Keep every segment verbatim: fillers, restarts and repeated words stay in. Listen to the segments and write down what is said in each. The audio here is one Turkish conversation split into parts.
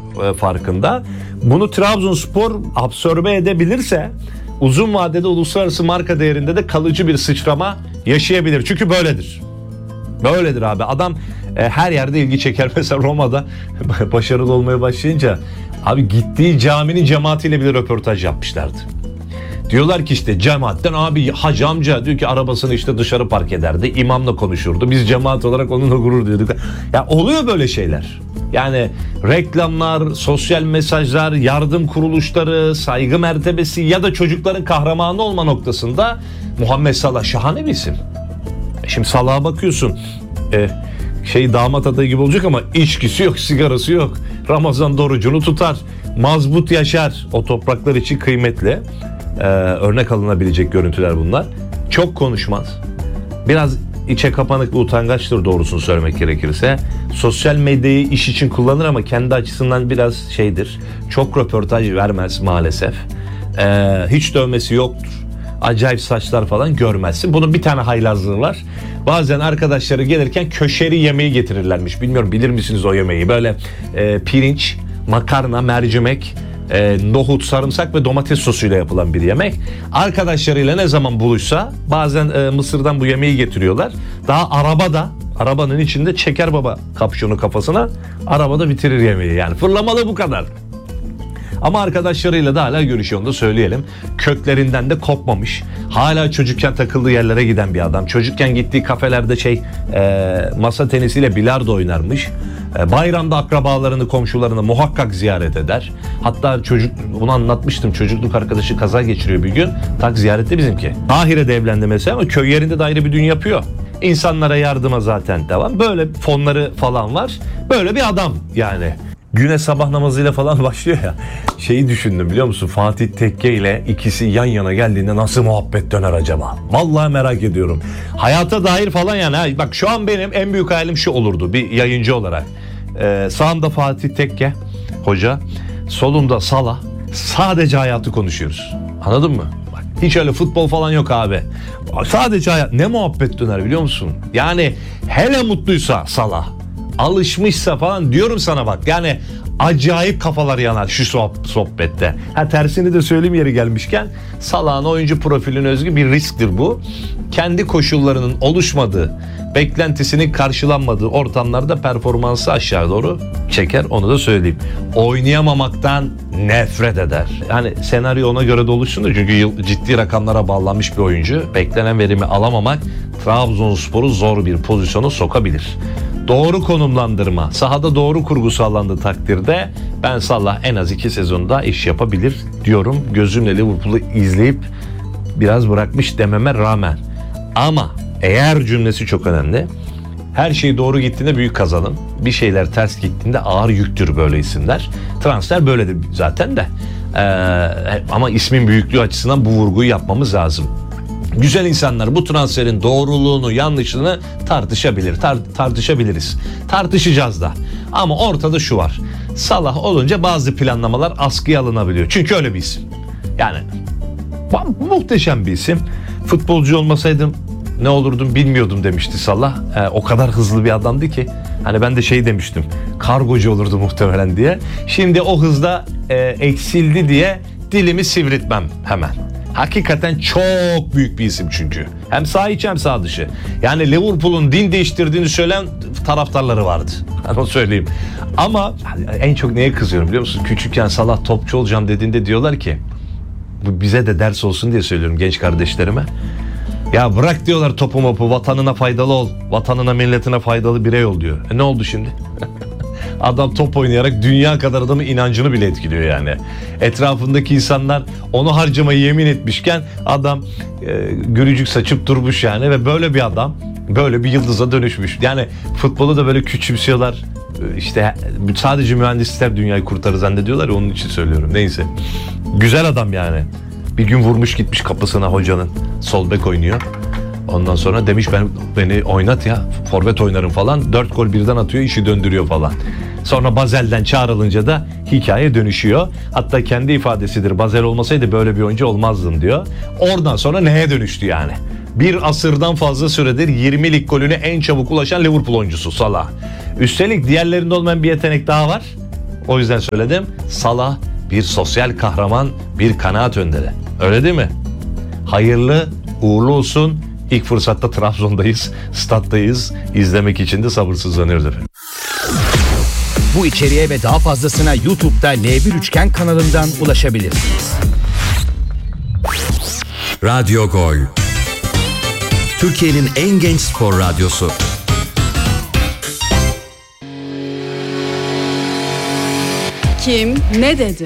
e, farkında. Bunu Trabzonspor absorbe edebilirse uzun vadede uluslararası marka değerinde de kalıcı bir sıçrama yaşayabilir. Çünkü böyledir. Böyledir abi. Adam e, her yerde ilgi çeker. Mesela Roma'da başarılı olmaya başlayınca abi gittiği caminin cemaatiyle bile röportaj yapmışlardı. Diyorlar ki işte cemaatten abi hacı amca diyor ki arabasını işte dışarı park ederdi. İmamla konuşurdu. Biz cemaat olarak onunla gurur duyuyorduk. Ya oluyor böyle şeyler. Yani reklamlar, sosyal mesajlar, yardım kuruluşları, saygı mertebesi ya da çocukların kahramanı olma noktasında Muhammed Salah şahane bir isim. Şimdi Salah'a bakıyorsun. E, şey damat adayı gibi olacak ama içkisi yok, sigarası yok. Ramazan orucunu tutar. Mazbut yaşar. O topraklar için kıymetli. Ee, örnek alınabilecek görüntüler bunlar. Çok konuşmaz. Biraz içe kapanık ve utangaçtır doğrusunu söylemek gerekirse. Sosyal medyayı iş için kullanır ama kendi açısından biraz şeydir. Çok röportaj vermez maalesef. Ee, hiç dövmesi yoktur. Acayip saçlar falan görmezsin. Bunun bir tane haylazlığı var. Bazen arkadaşları gelirken köşeri yemeği getirirlermiş. Bilmiyorum bilir misiniz o yemeği? Böyle e, pirinç, makarna, mercimek, e, nohut, sarımsak ve domates sosuyla yapılan bir yemek. Arkadaşlarıyla ne zaman buluşsa bazen e, Mısır'dan bu yemeği getiriyorlar. Daha arabada, arabanın içinde çeker baba kapşonu kafasına. Arabada bitirir yemeği. Yani fırlamalı bu kadar. Ama arkadaşlarıyla da hala görüşüyor, onu da söyleyelim. Köklerinden de kopmamış. Hala çocukken takıldığı yerlere giden bir adam. Çocukken gittiği kafelerde şey e, masa tenisiyle bilardo oynarmış. E, bayramda akrabalarını, komşularını muhakkak ziyaret eder. Hatta çocuk, bunu anlatmıştım. Çocukluk arkadaşı kaza geçiriyor bir gün. Tak ziyarette bizimki. Tahire'de evlendi mesela ama köy yerinde de ayrı bir düğün yapıyor. İnsanlara yardıma zaten devam. Böyle fonları falan var. Böyle bir adam yani. Güne sabah namazıyla falan başlıyor ya. Şeyi düşündüm biliyor musun? Fatih Tekke ile ikisi yan yana geldiğinde nasıl muhabbet döner acaba? Vallahi merak ediyorum. Hayata dair falan yani. Bak şu an benim en büyük hayalim şu olurdu bir yayıncı olarak. Ee, sağımda Fatih Tekke hoca, solumda Salah. Sadece hayatı konuşuyoruz. Anladın mı? Bak, hiç öyle futbol falan yok abi. Sadece hayat. Ne muhabbet döner biliyor musun? Yani hele mutluysa Salah, alışmışsa falan diyorum sana bak. Yani acayip kafalar yanar şu sohbette. Ha tersini de söyleyeyim yeri gelmişken. Salah'ın oyuncu profiline özgü bir risktir bu. Kendi koşullarının oluşmadığı, beklentisinin karşılanmadığı ortamlarda performansı aşağı doğru çeker, onu da söyleyeyim. Oynayamamaktan nefret eder. Yani senaryo ona göre de oluşsun da çünkü yıl, ciddi rakamlara bağlanmış bir oyuncu. Beklenen verimi alamamak Trabzonspor'u zor bir pozisyona sokabilir. Doğru konumlandırma, sahada doğru kurgu sağlandığı takdirde ben Salah en az iki sezonda iş yapabilir diyorum. Gözümle Liverpool'u izleyip biraz bırakmış dememe rağmen. Ama eğer cümlesi çok önemli. Her şey doğru gittiğinde büyük kazanım. Bir şeyler ters gittiğinde ağır yüktür böyle isimler. Transfer böyledir zaten de. Ee, ama ismin büyüklüğü açısından bu vurguyu yapmamız lazım. Güzel insanlar bu transferin doğruluğunu, yanlışlığını tartışabilir. Tar- tartışabiliriz. Tartışacağız da. Ama ortada şu var. Salah olunca bazı planlamalar askıya alınabiliyor. Çünkü öyle bir isim. Yani muhteşem bir isim. Futbolcu olmasaydım ne olurdum bilmiyordum demişti Salah. Ee, o kadar hızlı bir adamdı ki. Hani ben de şey demiştim. Kargocu olurdu muhtemelen diye. Şimdi o hızda e, eksildi diye dilimi sivritmem hemen. Hakikaten çok büyük bir isim çünkü. Hem sağ içi hem sağ dışı. Yani Liverpool'un din değiştirdiğini söyleyen taraftarları vardı. Onu söyleyeyim. Ama en çok neye kızıyorum biliyor musun? Küçükken Salah topçu olacağım dediğinde diyorlar ki bu bize de ders olsun diye söylüyorum genç kardeşlerime. Ya bırak diyorlar topu mopu, vatanına faydalı ol. Vatanına milletine faydalı birey ol diyor. E ne oldu şimdi? Adam top oynayarak dünya kadar adamın inancını bile etkiliyor yani. Etrafındaki insanlar onu harcamayı yemin etmişken adam e, gülücük saçıp durmuş yani ve böyle bir adam böyle bir yıldıza dönüşmüş. Yani futbolu da böyle küçümsüyorlar. İşte sadece mühendisler dünyayı kurtarır zannediyorlar ya, onun için söylüyorum. Neyse. Güzel adam yani. Bir gün vurmuş gitmiş kapısına hocanın. Sol bek oynuyor. Ondan sonra demiş ben beni oynat ya, forvet oynarım falan. Dört gol birden atıyor, işi döndürüyor falan. Sonra Bazel'den çağrılınca da hikaye dönüşüyor. Hatta kendi ifadesidir. Bazel olmasaydı böyle bir oyuncu olmazdım diyor. Oradan sonra neye dönüştü yani? Bir asırdan fazla süredir yirmi lig golüne en çabuk ulaşan Liverpool oyuncusu Salah. Üstelik diğerlerinde olmayan bir yetenek daha var. O yüzden söyledim. Salah bir sosyal kahraman, bir kanaat önderi. Öyle değil mi? Hayırlı, uğurlu olsun. İlk fırsatta Trabzon'dayız, stattayız. İzlemek için de sabırsızlanıyoruz efendim. Bu içeriğe ve daha fazlasına YouTube'da L bir Üçgen kanalından ulaşabilirsiniz. Radyo Gol, Türkiye'nin en genç spor radyosu. Kim ne dedi?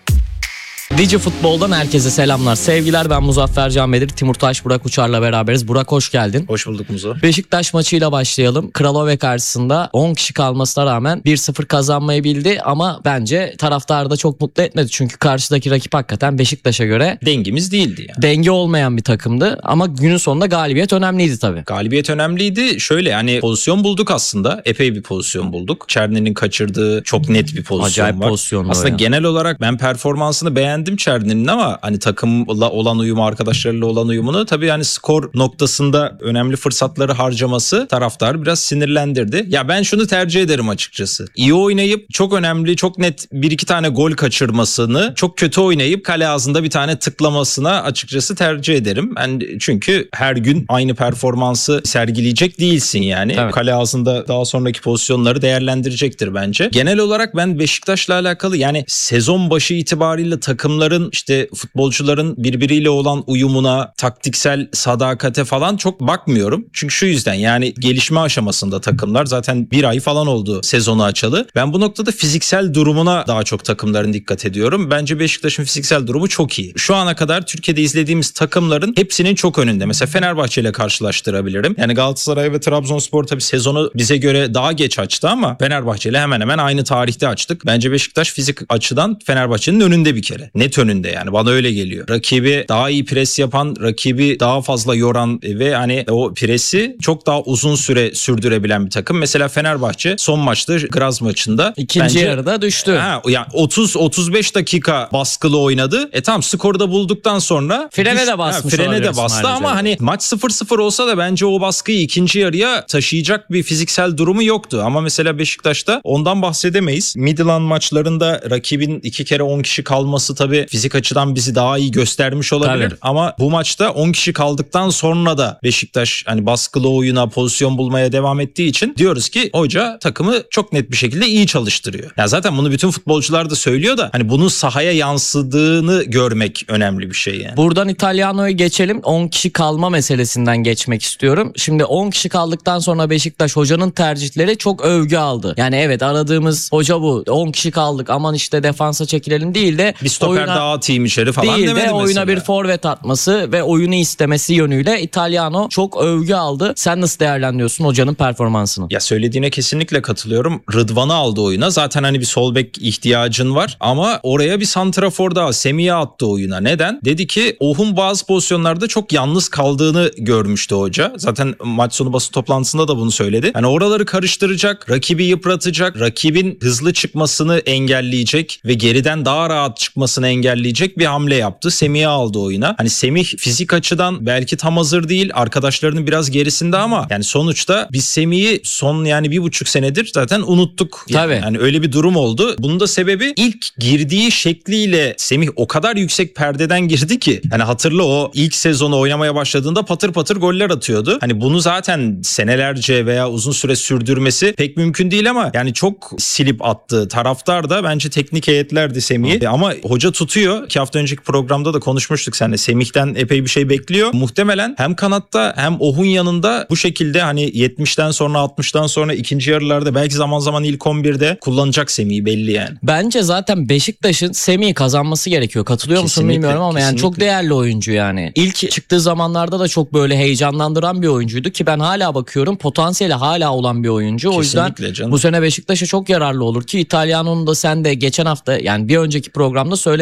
Digi Futbol'dan herkese selamlar, sevgiler. Ben Muzaffer Can Bedir, Timur Taş, Burak Uçar'la beraberiz. Burak hoş geldin. Hoş bulduk Muzo. Beşiktaş maçıyla başlayalım. Kralove karşısında on kişi kalmasına rağmen bir sıfır kazanmayı bildi ama bence taraftarı da çok mutlu etmedi. Çünkü karşıdaki rakip hakikaten Beşiktaş'a göre Dengimiz değildi yani. denge olmayan bir takımdı ama günün sonunda galibiyet önemliydi tabii. Galibiyet önemliydi. Şöyle yani pozisyon bulduk aslında. Epey bir pozisyon bulduk. Çerni'nin kaçırdığı çok net bir pozisyon Acayip var. pozisyonlu Aslında ya. genel olarak ben performansını beğendim Çerni'nin ama hani takımla olan uyumu, arkadaşlarıyla olan uyumunu tabii yani skor noktasında önemli fırsatları harcaması taraftarı biraz sinirlendirdi. Ya ben şunu tercih ederim açıkçası. İyi oynayıp çok önemli, çok net bir iki tane gol kaçırmasını, çok kötü oynayıp kale ağzında bir tane tıklamasına açıkçası tercih ederim. Ben çünkü her gün aynı performansı sergileyecek değilsin yani. Evet. Kale ağzında daha sonraki pozisyonları değerlendirecektir bence. Genel olarak ben Beşiktaş'la alakalı yani sezon başı itibariyle takımların işte futbolcuların birbiriyle olan uyumuna, taktiksel sadakate falan çok bakmıyorum. Çünkü şu yüzden yani gelişme aşamasında takımlar zaten bir ay falan oldu sezonu açalı. Ben bu noktada fiziksel durumuna daha çok takımların dikkat ediyorum. Bence Beşiktaş'ın fiziksel durumu çok iyi. Şu ana kadar Türkiye'de izlediğimiz takımların hepsinin çok önünde. Mesela Fenerbahçe ile karşılaştırabilirim. Yani Galatasaray ve Trabzonspor tabii sezonu bize göre daha geç açtı ama Fenerbahçe ile hemen hemen aynı tarihte açtık. Bence Beşiktaş fizik açıdan Fenerbahçe'nin önünde bir kere. Net önünde yani. Bana öyle geliyor. Rakibi daha iyi pres yapan, rakibi daha fazla yoran ve hani o presi çok daha uzun süre sürdürebilen bir takım. Mesela Fenerbahçe son maçta Graz maçında İkinci bence, yarıda düştü. Ha, yani otuz otuz beş dakika baskılı oynadı. E tamam skoru da bulduktan sonra Frene düş- de basmış ha, frene de olabilirsin bastı ayrıca. ama hani maç sıfır sıfır olsa da bence o baskıyı ikinci yarıya taşıyacak bir fiziksel durumu yoktu. Ama mesela Beşiktaş'ta ondan bahsedemeyiz. Midland maçlarında rakibin iki kere on kişi kalması tabii fizik açıdan bizi daha iyi göstermiş olabilir. Tabii. Ama bu maçta on kişi kaldıktan sonra da Beşiktaş hani baskılı oyuna, pozisyon bulmaya devam ettiği için diyoruz ki hoca takımı çok net bir şekilde iyi çalıştırıyor. Ya zaten bunu bütün futbolcular da söylüyor da hani bunun sahaya yansıdığını görmek önemli bir şey yani. Buradan İtalyano'ya geçelim. on kişi kalma meselesinden geçmek istiyorum. Şimdi on kişi kaldıktan sonra Beşiktaş hocanın tercihleri çok övgü aldı. Yani evet aradığımız hoca bu. on kişi kaldık aman işte defansa çekilelim değil de Bir stoper oyuna- daha atayım içeri falan değil demedi de oyuna mesela. bir forvet atması ve oyunu istemesi yönüyle İtalyano çok övgü aldı. Sen nasıl değerlendiriyorsun hocanın performansını? Ya söylediğine kesinlikle katılıyorum. Rıdvan'ı aldı oyuna. Zaten hani bir sol bek ihtiyacın var ama oraya bir santrafor daha Semih'i attı oyuna. Neden? Dedi ki Ohun bazı pozisyonlarda çok yalnız kaldığını görmüştü hoca. Zaten maç sonu basın toplantısında da bunu söyledi. Yani oraları karıştıracak, rakibi yıpratacak, rakibin hızlı çıkmasını engelleyecek ve geriden daha rahat çıkmasını engelleyecek bir hamle yaptı. Semih'i aldı oyuna. Hani Semih fizik açıdan belki tam hazır değil. Arkadaşlarının biraz gerisinde ama yani sonuçta biz Semih'i son yani bir buçuk senedir zaten unuttuk. Yani, Tabii. yani öyle bir durum oldu. Bunun da sebebi ilk girdiği şekliyle Semih o kadar yüksek perdeden girdi ki. Hani hatırla o ilk sezonu oynamaya başladığında patır patır goller atıyordu. Hani bunu zaten senelerce veya uzun süre sürdürmesi pek mümkün değil ama yani çok silip attı. Taraftar da bence teknik heyetlerdi Semih'i. Ama hoca tutuyor. İki hafta önceki programda da konuşmuştuk seninle. Semih'ten epey bir şey bekliyor. Muhtemelen hem kanatta hem Ohun yanında bu şekilde hani yetmişten sonra altmıştan sonra ikinci yarılarda belki zaman zaman ilk on birde kullanacak Semih'i belli yani. Bence zaten Beşiktaş'ın Semih'i kazanması gerekiyor. Katılıyor musun Kesinlikle, bilmiyorum ama yani çok kesinlikle. değerli oyuncu yani. İlk çıktığı zamanlarda da çok böyle heyecanlandıran bir oyuncuydu ki ben hala bakıyorum potansiyeli hala olan bir oyuncu. O yüzden Kesinlikle canım. bu sene Beşiktaş'a çok yararlı olur ki İtalyano'nun da sen de geçen hafta yani bir önceki programda söylemiştin.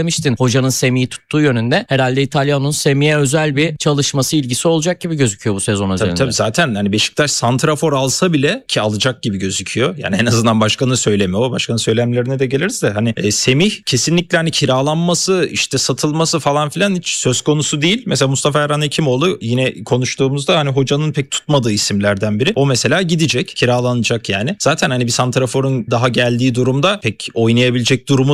söylemiştin hocanın Semih'i tuttuğu yönünde. Herhalde İtalyan'ın Semih'e özel bir çalışması, ilgisi olacak gibi gözüküyor bu sezon Tabii özelinde. tabii zaten hani Beşiktaş santrafor alsa bile ki alacak gibi gözüküyor. Yani en azından başkanın söylemi o. Başkanın söylemlerine de geliriz de hani e, Semih kesinlikle hani kiralanması, işte satılması falan filan hiç söz konusu değil. Mesela Mustafa Erhan Hekimoğlu yine konuştuğumuzda hani hocanın pek tutmadığı isimlerden biri. O mesela gidecek, kiralanacak yani. Zaten hani bir santraforun daha geldiği durumda pek oynayabilecek durumu